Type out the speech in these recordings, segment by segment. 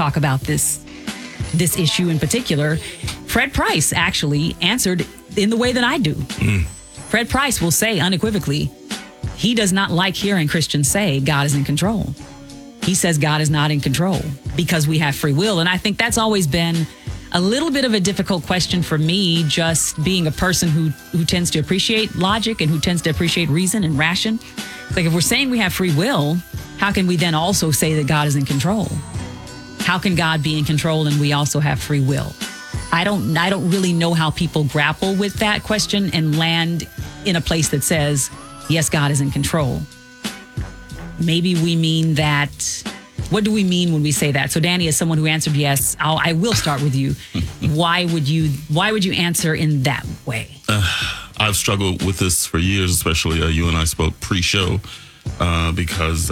talk about this issue in particular, Fred Price actually answered in the way that I do. Fred Price will say unequivocally, he does not like hearing Christians say God is in control. He says God is not in control because we have free will. And I think that's always been a little bit of a difficult question for me, just being a person who tends to appreciate logic and who tends to appreciate reason and ration. Like, if we're saying we have free will, how can we then also say that God is in control? How can God be in control and we also have free will? I don't really know how people grapple with that question and land in a place that says, yes, God is in control. Maybe we mean that. What do we mean when we say that? So, Danny, as someone who answered yes, I will start with you. Why would you answer in that way? I've struggled with this for years, especially you and I spoke pre-show because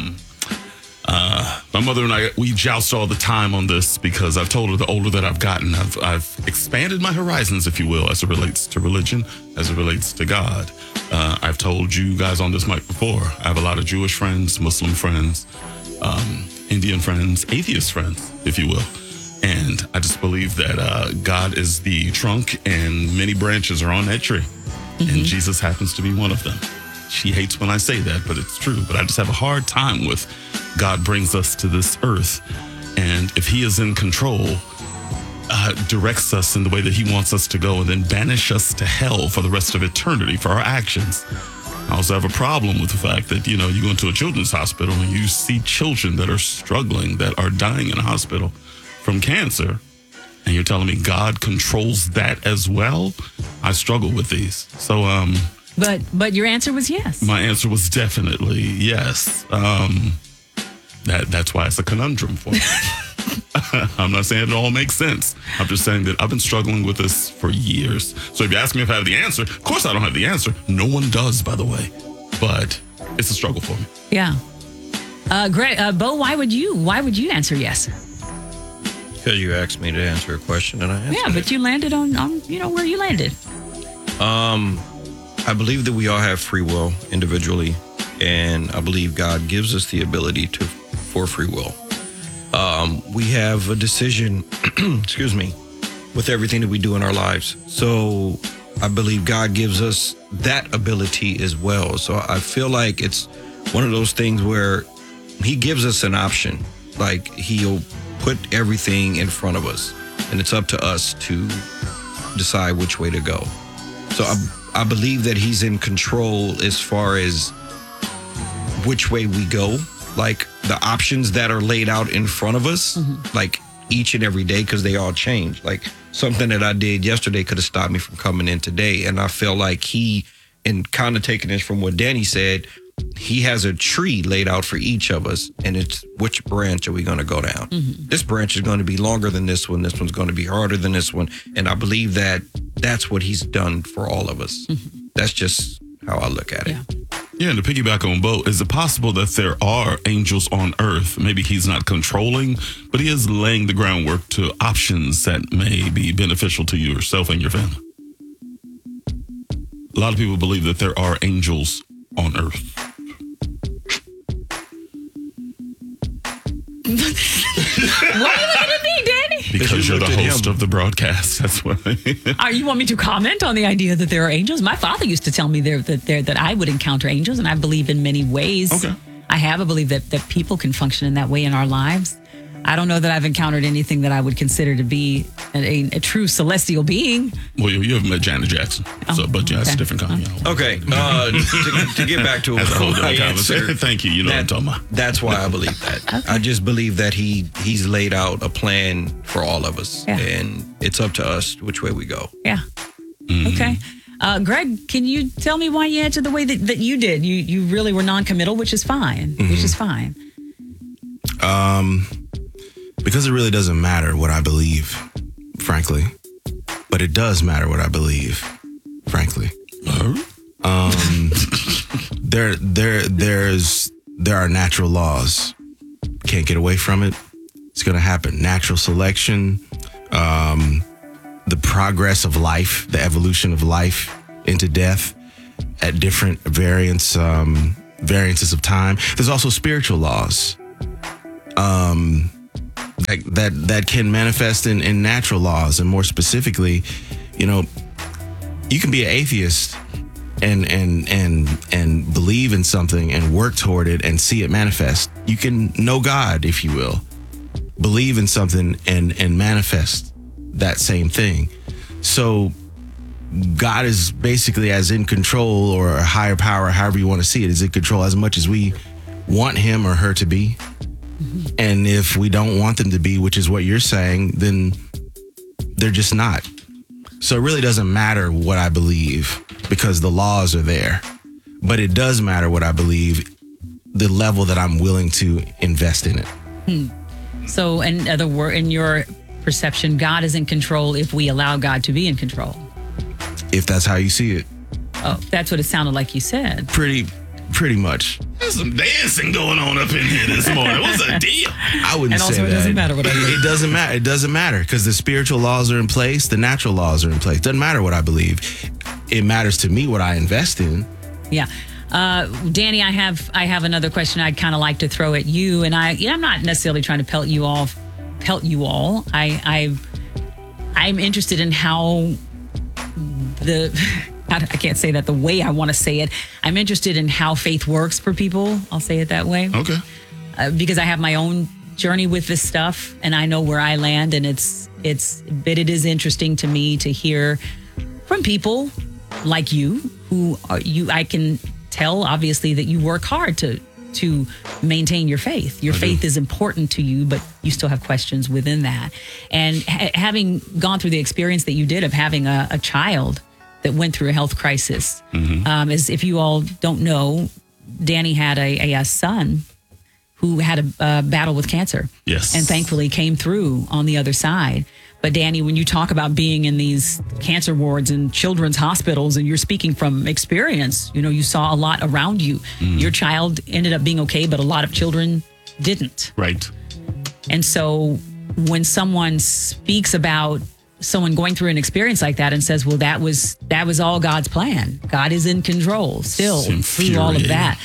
my mother and I, we joust all the time on this because I've told her the older that I've gotten, I've expanded my horizons, if you will, as it relates to religion, as it relates to God. I've told you guys on this mic before, I have a lot of Jewish friends, Muslim friends, Indian friends, atheist friends, if you will. And I just believe that God is the trunk and many branches are on that tree. And Jesus happens to be one of them. She hates when I say that, but it's true. But I just have a hard time with God brings us to this earth. And if he is in control, directs us in the way that he wants us to go and then banish us to hell for the rest of eternity for our actions. I also have a problem with the fact that, you go into a children's hospital and you see children that are struggling, that are dying in a hospital from cancer. And you're telling me God controls that as well? I struggle with these. So, But your answer was yes. My answer was definitely yes. That's why it's a conundrum for me. I'm not saying it all makes sense. I'm just saying that I've been struggling with this for years. So if you ask me if I have the answer, of course I don't have the answer. No one does, by the way. But it's a struggle for me. Yeah. Greg, Bo, why would you answer yes? Because you asked me to answer a question and I answered. Yeah, but you landed on where you landed. I believe that we all have free will individually, and I believe God gives us the ability for free will. We have a decision, excuse me, with everything that we do in our lives. So I believe God gives us that ability as well. So I feel like it's one of those things where he gives us an option. Like, he'll put everything in front of us, and it's up to us to decide which way to go. So I believe that he's in control as far as which way we go. Like, the options that are laid out in front of us, like each and every day, because they all change. Like, something that I did yesterday could have stopped me from coming in today. And I feel like and kind of taking this from what Danny said, he has a tree laid out for each of us, and it's which branch are we going to go down? This branch is going to be longer than this one. This one's going to be harder than this one. And I believe that that's what he's done for all of us. That's just how I look at it. Yeah, and to piggyback on Bo, is it possible that there are angels on earth? Maybe he's not controlling, but he is laying the groundwork to options that may be beneficial to yourself and your family. A lot of people believe that there are angels on earth. Why are you looking at me, Danny? Because you're the host of the broadcast. That's why. You want me to comment on the idea that there are angels? My father used to tell me that I would encounter angels, and I believe in many ways. Okay. I believe that people can function in that way in our lives. I don't know that I've encountered anything that I would consider to be a true celestial being. Well, you haven't met Janet Jackson, but that's a different kind. Okay, to get back to my answer, thank you. You know what I'm talking about. That's why I believe that. Okay. I just believe that he's laid out a plan for all of us, and it's up to us which way we go. Yeah. Okay. Greg, can you tell me why you answered the way that you did? You really were non-committal, which is fine. Which is fine. Because it really doesn't matter what I believe, frankly. But it does matter what I believe, frankly. There are natural laws. Can't get away from it. It's going to happen. Natural selection, the progress of life, the evolution of life into death at different variances of time. There's also spiritual laws. that can manifest in natural laws, and more specifically, you can be an atheist and believe in something and work toward it and see it manifest. You can know God, if you will, believe in something and manifest that same thing. So God is basically as in control, or a higher power, however you want to see it, is in control as much as we want him or her to be. And if we don't want them to be, which is what you're saying, then they're just not. So it really doesn't matter what I believe, because the laws are there. But it does matter what I believe, the level that I'm willing to invest in it. So in other words, in your perception, God is in control if we allow God to be in control. If that's how you see it. Oh, that's what it sounded like you said. Pretty much. There's some dancing going on up in here this morning. What's the deal? I wouldn't And say also, that. it doesn't matter what I believe. It doesn't matter. It doesn't matter, because the spiritual laws are in place. The natural laws are in place. Doesn't matter what I believe. It matters to me what I invest in. Yeah. Danny, I have another question I'd kind of like to throw at you. And I'm not necessarily trying to pelt you all. I'm interested in how I can't say that the way I want to say it. I'm interested in how faith works for people. I'll say it that way. Okay. Because I have my own journey with this stuff, and I know where I land, and it is interesting to me to hear from people like you who are I can tell obviously that you work hard to maintain your faith. Your faith is important to you, but you still have questions within that. And having gone through the experience that you did of having a child that went through a health crisis, as if you all don't know, Danny had a son who had a battle with cancer. Yes. And thankfully came through on the other side. But Danny, when you talk about being in these cancer wards and children's hospitals, and you're speaking from experience, you saw a lot around you. Your child ended up being okay, but a lot of children didn't. Right. And so when someone speaks about someone going through an experience like that and says, well, that was all God's plan. God is in control still through all of that.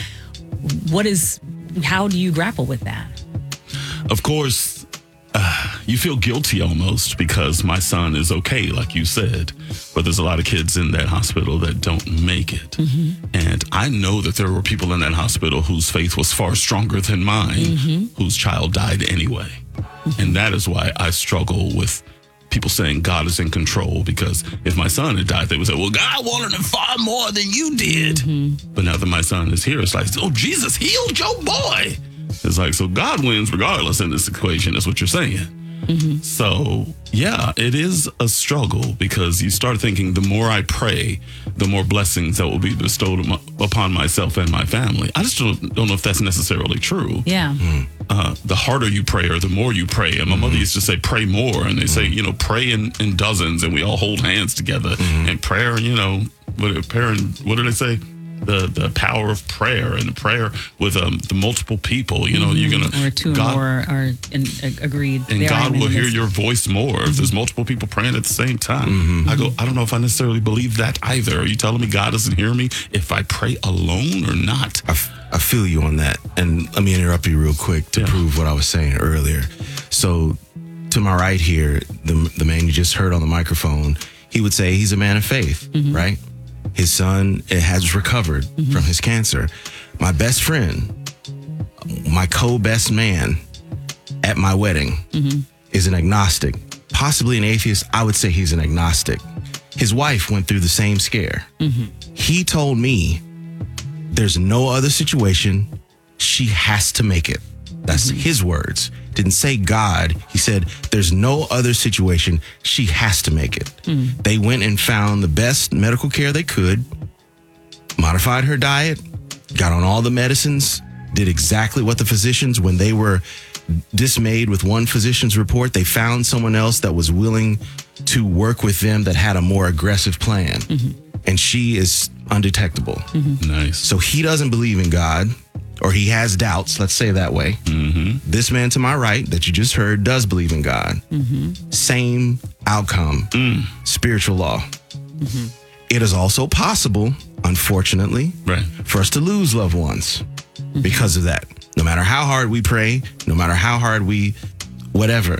How do you grapple with that? Of course, you feel guilty almost because my son is okay, like you said, but there's a lot of kids in that hospital that don't make it. And I know that there were people in that hospital whose faith was far stronger than mine, whose child died anyway. And that is why I struggle with people saying God is in control, because if my son had died, they would say, well, God wanted him far more than you did. But now that my son is here, it's like, oh, Jesus healed your boy. It's like, so God wins regardless in this equation, is what you're saying. So, yeah, it is a struggle, because you start thinking the more I pray, the more blessings that will be bestowed upon myself and my family. I just don't know if that's necessarily true. Yeah. The harder you pray, or the more you pray. And my mother used to say, pray more. And they say, pray in dozens, and we all hold hands together. And prayer, what do they say? The power of prayer, and prayer with the multiple people, you're gonna, or two God, more are agreed, and God will hear your voice more if there's multiple people praying at the same time. I don't know if I necessarily believe that either. Are you telling me God doesn't hear me if I pray alone or not? I feel you on that, and let me interrupt you real quick to prove what I was saying earlier. So to my right here, the man you just heard on the microphone, he would say he's a man of faith, right? His son has recovered from his cancer. My best friend, my co-best man at my wedding is an agnostic, possibly an atheist. I would say he's an agnostic. His wife went through the same scare. He told me there's no other situation. She has to make it. That's his words. Didn't say God. He said, there's no other situation. She has to make it. They went and found the best medical care they could, modified her diet, got on all the medicines, did exactly what the physicians, when they were dismayed with one physician's report, they found someone else that was willing to work with them that had a more aggressive plan. And she is undetectable. Nice. So he doesn't believe in God, or he has doubts, let's say it that way. This man to my right that you just heard does believe in God. Same outcome, spiritual law. It is also possible, unfortunately, for us to lose loved ones because of that. No matter how hard we pray, no matter how hard we whatever.